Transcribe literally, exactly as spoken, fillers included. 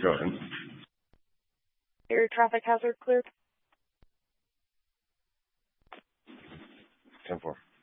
Go ahead. Air traffic hazard cleared. ten four.